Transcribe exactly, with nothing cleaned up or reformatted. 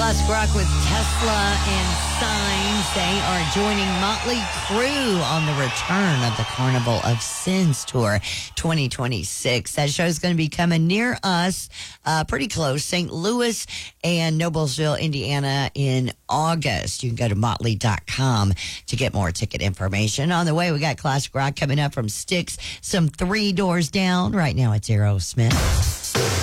Classic Rock with Tesla and Signs. They are joining Motley Crue on the return of the Carnival of Sins Tour twenty twenty-six. That show is going to be coming near us, uh, pretty close, Saint Louis and Noblesville, Indiana in August. You can go to motley dot com to get more ticket information. On the way, we got Classic Rock coming up from Styx, some Three Doors Down. Right now, it's Aerosmith.